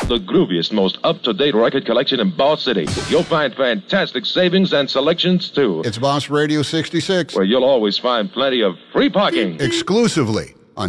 the grooviest, most up-to-date record collection in Boss City. You'll find fantastic savings and selections, too. It's Boss Radio 66. Where you'll always find plenty of free parking. Exclusively